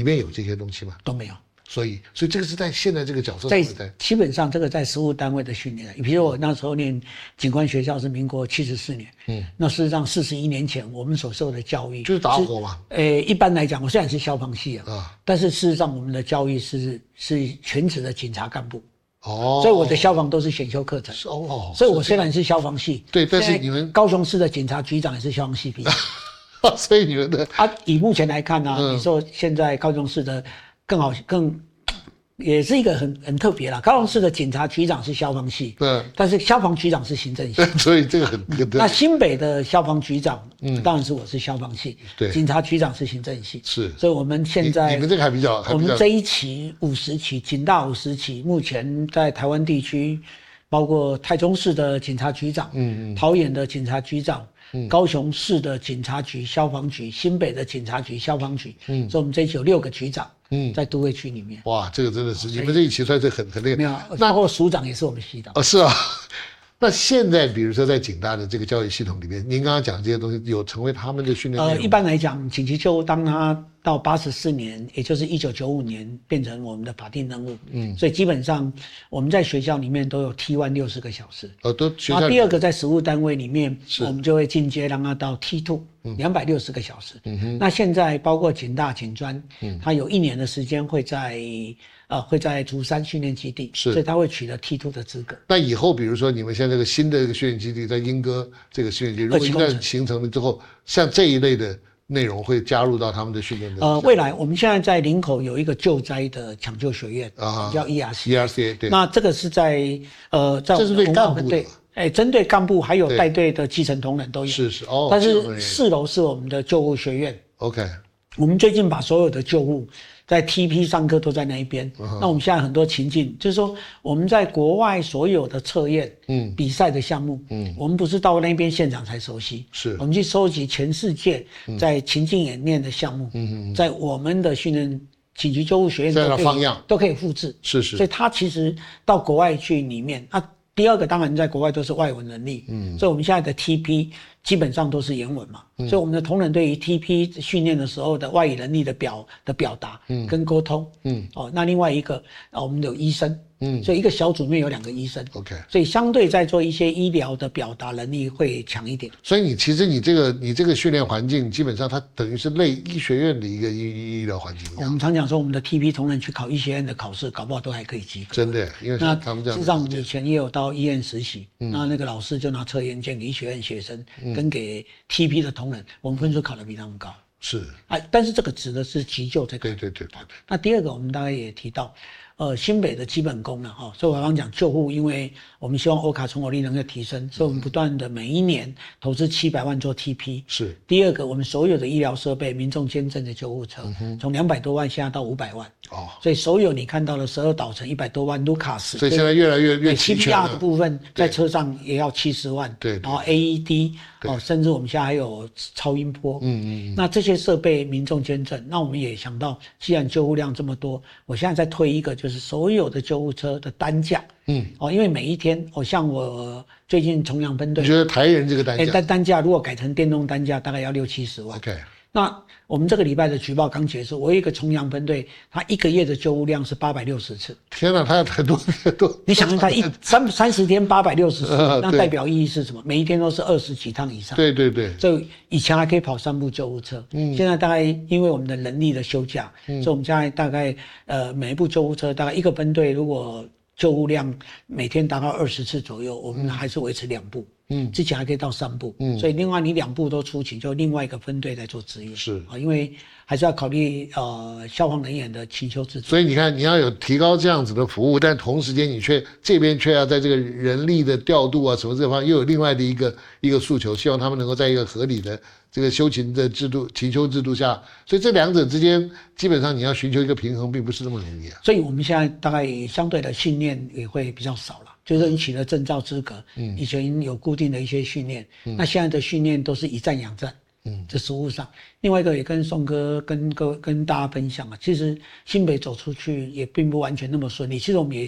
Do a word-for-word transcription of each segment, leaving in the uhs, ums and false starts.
面有这些东西吗？ 都没有。 所以，所以这个是在现在这个角色在基本上这个在实务单位的训练，比如我那时候念警官学校是民国七十四年，嗯，那事实上四十一年前我们所受的教育就是打火嘛。 呃，一般来讲，我虽然是消防系啊，啊但是事实上我们的教育是是全职的警察干部。哦，所以我的消防都是选修课程。哦，所以我虽然是消防系， 对，但是你们高雄市的警察局长也是消防系毕业。 所以你们的啊，以目前来看呢、啊嗯，你说现在高雄市的更好更。也是一个很很特别啦，高雄市的警察局长是消防系，对，但是消防局长是行政系， 所以这个很很。 那新北的消防局长，嗯，当然是我是消防系， 对， 警察局长是行政系， 是， 所以我们现在你, 你们这个还比较， 我们这一期五十期警大五十期，目前在台湾地区，包括台中市的警察局长，嗯嗯，桃园的警察局长。嗯、高雄市的警察局、消防局，新北的警察局、消防局，嗯，所以我们这一期有六个局长，嗯，在都会区里面。 哇，这个真的是你们这一期算是很很厉害。 没有，包括署长也是我们系的。 哦，是啊。那现在，比如说在警大的这个教育系统里面，您刚刚讲这些东西有成为他们的训练内容？ 呃，一般来讲，紧急救护当它到八十四年，也就是一九九五年变成我们的法定任务，嗯，所以基本上我们在学校里面都有 T 一 六十个小时。 呃，都学校。 然后第二个在实务单位里面，我们就会进阶让它到 T 二，两百六十个小时。嗯哼。那现在包括警大、警专，嗯，它有一年的时间会在。呃，会在竹山训练基地，是，所以他会取得 T 二 的资格。 那以后，比如说你们现在这个新的这个训练基地在莺歌这个训练基地，如果一旦形成了之后，像这一类的内容会加入到他们的训练的。 呃，未来我们现在在林口有一个救灾的抢救学院，啊，叫 E R C。E R C 对。 那这个是在呃，在这是对干部的。 对，哎，针对干部还有带队的基层同仁都有。 是是哦。 但是四楼是我们的救护学院。 OK。 我们最近把所有的救护在 T P 上课都在那一边。Uh-huh. 那我们现在很多情境，就是说我们在国外所有的测验、嗯，比赛的项目，嗯，我们不是到那边现场才熟悉， 是我们去收集全世界在情境演练的项目，嗯，在我们的训练紧急救护学院都可以放样都可以复制， 是是。 所以它其实到国外去里面，啊，第二个当然在国外都是外文能力，嗯，所以我们现在的 T P。基本上都是言文嘛，嗯、所以我们的同仁对于 T P 训练的时候的外语能力的表的表达，嗯，跟沟通，嗯，哦，那另外一个啊，我们有医生，嗯，所以一个小组里面有两个医生 ，OK， 所以相对在做一些医疗的表达能力会强一点。 所以你其实你这个你这个训练环境基本上它等于是类医学院的一个医医疗环境一样。 我们常讲说我们的 T P 同仁去考医学院的考试，搞不好都还可以及格。 真的，因为那他们这样。 事实上，我们以前也有到医院实习，嗯、那那个老师就拿测验卷给医学院学生。嗯跟给 T P 的同仁，我们分数考得比他们高。 是啊，但是这个指的是急救这个。 对对对 对, 对。 那第二个，我们大概也提到，呃，新北的基本功了哈。所以我刚刚讲救护，因为我们希望欧卡存活率能够提升，所以我们不断的每一年投资七百万做 T P。 是。 第二个，我们所有的医疗设备、民众监证的救护车，从两百多万现在到五百万。哦。所以所有你看到的十二岛城一百多万，卢卡斯。 所以现在越来越越齐全了。 C P R 的部分在车上也要七十万。 对。 然后 A E D。哦，甚至我们现在还有超音波，嗯嗯，那这些设备民众监证，那我们也想到，既然救护量这么多，我现在在推一个，就是所有的救护车的单价，嗯，哦，因为每一天，哦，像我最近重阳分队， 你觉得台人这个单价， 哎，但单价如果改成电动单价，大概要六七十万 ，OK， 那我们这个礼拜的举报刚结束，我有一个重阳分队，他一个月的救护量是八百六十次。 天哪，他有太多太多！ 你想想看，一三三十天八百六十次，那代表意义是什么？每一天都是二十几趟以上。 对对对。 所以以前还可以跑三部救护车，嗯，现在大概因为我们的人力的休假，嗯，所以我们现在大概呃每一部救护车大概一个分队如果救护量每天达到二十次左右，我们还是维持两部。嗯，之前还可以到三部，嗯，所以另外你两部都出勤，就另外一个分队在做支援， 是啊，因为还是要考虑呃消防人员的勤修制度。 所以你看，你要有提高这样子的服务，但同时间你却这边却要在这个人力的调度啊什么这方面又有另外的一个一个诉求，希望他们能够在一个合理的这个修勤的制度、勤修制度下，所以这两者之间基本上你要寻求一个平衡，并不是那么容易啊。 所以我们现在大概相对的训练也会比较少了。就是你取得证照资格，嗯，以前有固定的一些训练，嗯，那现在的训练都是以战养战，嗯，这实务上。另外一个也跟宋哥跟各跟大家分享啊，其实新北走出去也并不完全那么顺利。其实我们也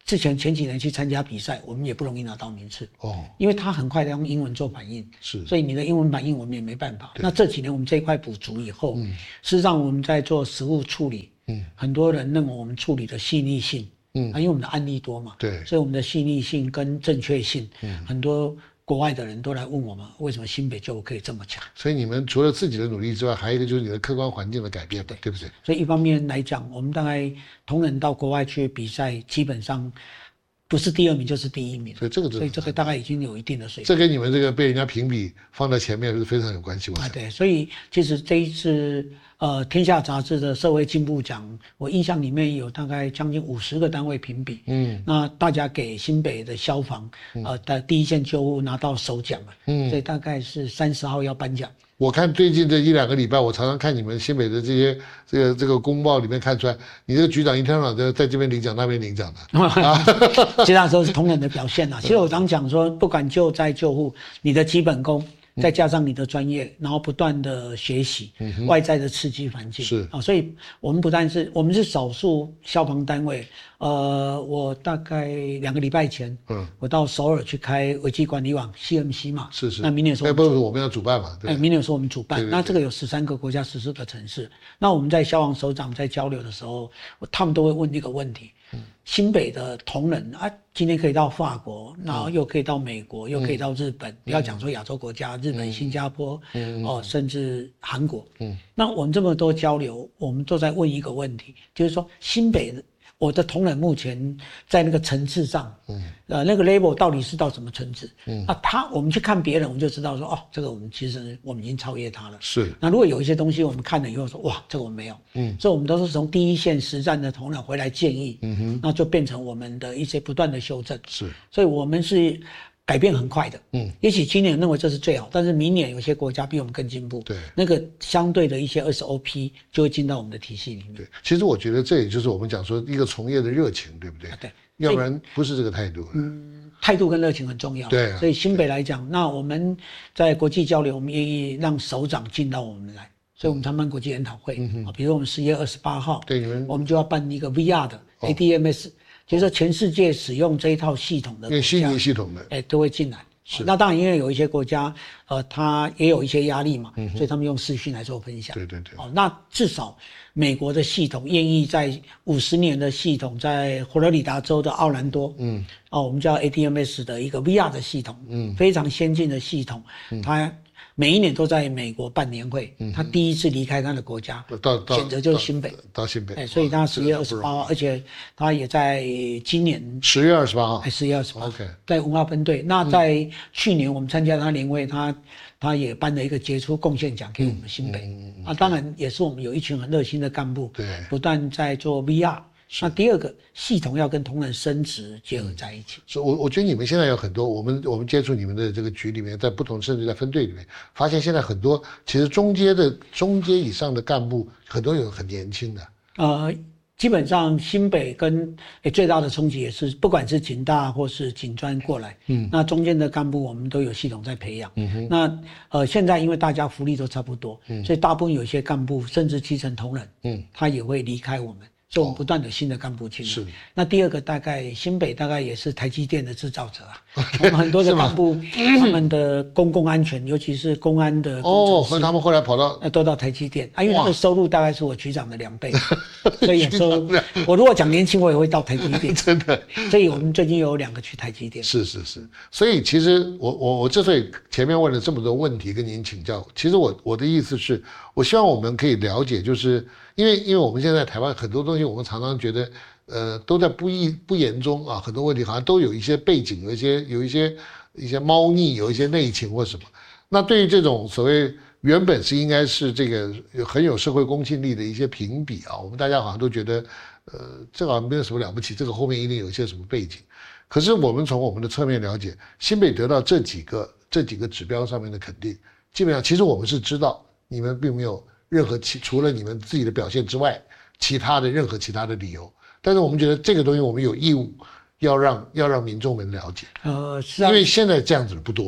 之前前几年去参加比赛，我们也不容易拿到名次哦，因为他很快的用英文做反应，是，所以你的英文反应我们也没办法。那这几年我们这一块补足以后，嗯，事实上我们在做实物处理，嗯，很多人认为我们处理的细腻性，嗯，啊，因为我们的案例多嘛，对，所以我们的细腻性跟正确性，嗯，很多国外的人都来问我们，为什么新北救护可以这么强？ 所以你们除了自己的努力之外，还有一个就是你的客观环境的改变，对，对不对？ 所以一方面来讲，我们大概同仁到国外去比赛，基本上不是第二名就是第一名， 所以这个所以这个大概已经有一定的水平。 这跟你们这个被人家评比放在前面是非常有关系。 啊，对，所以其实这一次呃天下杂志的社会进步奖，我印象里面有大概将近五十个单位评比，嗯，那大家给新北的消防、嗯、呃的第一线救护拿到首奖了，嗯，所以大概是三十号要颁奖。 我看最近这一两个礼拜，我常常看你们新北的这些这个这个公报里面看出来，你这个局长一天到晚在在这边领奖那边领奖的，啊， 其实那时候是同仁的表现啦。其实我常讲说，不管救灾救护，你的基本功。再加上你的专业，然后不断的学习、嗯、外在的刺激环境是啊，所以我们不但是我们是少数消防单位，呃，我大概两个礼拜前，嗯，我到首尔去开危机管理网 C M C 嘛， 是是， 那明年说， 哎，不是我们要主办嘛，对， 哎，明年说我们主办，对对对，那这个有十三个国家、十四个城市，那我们在消防首长在交流的时候，他们都会问一个问题。嗯，新北的同仁啊，今天可以到法国，然后又可以到美国，嗯、又可以到日本，不要讲说亚洲国家，日本、嗯、新加坡，嗯、哦，甚至韩国。嗯，那我们这么多交流，我们都在问一个问题，就是说新北的。我的同仁目前在那个层次上，嗯，呃，那个 level 到底是到什么层次？嗯，啊，他我们去看别人，我们就知道说，哦，这个我们其实我们已经超越他了。 是。 那如果有一些东西我们看了以后说，哇，这个我们没有，嗯，所以我们都是从第一线实战的同仁回来建议，嗯哼，那就变成我们的一些不断的修正。 是。 所以我们是改变很快的，嗯，也许今年认为这是最好，但是明年有些国家比我们更进步， 对， 那个相对的一些 S O P 就会进到我们的体系里面。 对，其实我觉得这也就是我们讲说一个从业的热情，对不对？啊、 对， 要不然不是这个态度。 嗯，态度跟热情很重要。 对、啊， 所以新北来讲，那我们在国际交流，我们愿意让首长进到我们来，所以我们常办国际研讨会，嗯哼，比如我们十月二十八号， 对，你们我们就要办一个 V R 的 A D M S，、哦、就是说全世界使用这一套系统的， 因为悉尼系统的， 哎，都会进来。是，那当然，因为有一些国家，呃，它也有一些压力嘛，嗯、所以他们用视讯来做分享。 对对对。 哦，那至少美国的系统愿意在五十年的系统，在佛罗里达州的奥兰多，嗯，哦，我们叫 A D M S 的一个 V R 的系统，嗯，非常先进的系统，嗯、它每一年都在美国办年会，嗯、他第一次离开他的国家，选择就是新北， 到, 到新北， 哎，所以他十月二十八号，而且他也在今年十月二十八号， 哎，十月二十八 ，OK， 在文化分队。那在去年我们参加他年会，他他也颁了一个杰出贡献奖给我们新北，嗯嗯、啊，当然也是我们有一群很热心的干部， 对， 不断在做 V R。那第二个系统要跟同仁升职结合在一起， 所以我我觉得你们现在有很多，我们我们接触你们的这个局里面，在不同甚至在分队里面，发现现在很多其实中阶的中阶以上的干部很多有很年轻的。 呃，基本上新北跟诶最大的冲击也是，不管是警大或是警专过来，嗯，那中间的干部我们都有系统在培养。嗯哼，那呃现在因为大家福利都差不多，嗯，所以大部分有些干部甚至基层同仁，嗯，他也会离开我们。所以我们不断的新的干部进来。是。那第二个大概新北大概也是台积电的制造者啊，我们很多的干部他们的公共安全，尤其是公安的工程师， 哦，和他们后来跑到， 呃，都到台积电啊，因为他的收入大概是我局长的两倍，所以有时候我如果讲年轻，我也会到台积电， 真的。 所以我们最近有两个去台积电。 是是是，所以其实我我我之所以前面问了这么多问题跟您请教，其实我我的意思是，我希望我们可以了解，就是因为因为我们现在台湾很多东西。我们常常觉得，呃，都在不意不言中啊，很多问题好像都有一些背景，有一些有一些一些猫腻，有一些内情或什么。那对于这种所谓原本是应该是这个很有社会公信力的一些评比啊，我们大家好像都觉得，呃，这好像没有什么了不起，这个后面一定有一些什么背景。可是我们从我们的侧面了解，新北得到这几个这几个指标上面的肯定，基本上其实我们是知道，你们并没有任何其除了你们自己的表现之外。其他的任何其他的理由，但是我们觉得这个东西我们有义务要让要让民众们了解，呃，是啊，因为现在这样子的不多。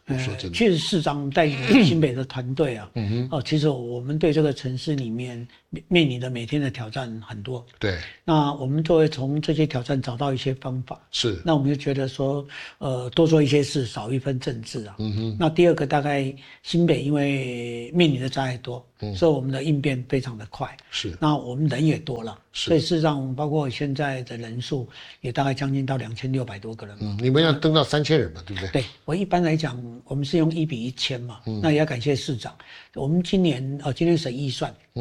我说真的， 确实市长带领新北的团队啊，嗯哼，哦，其实我们对这个城市里面面临的每天的挑战很多， 对， 那我们都会从这些挑战找到一些方法， 是， 那我们就觉得说，呃，多做一些事，少一分政治啊，嗯哼，那第二个大概新北因为面临的灾害多，嗯，所以我们的应变非常的快， 是， 那我们人也多了， 是， 所以事实上包括现在的人数也大概将近到两千六百多个人， 嗯，你们要登到三千人嘛，对不对？ 对，我一般来讲，我们是用一比一千嘛，嗯、那也要感谢市长。我们今年呃，今年审预算，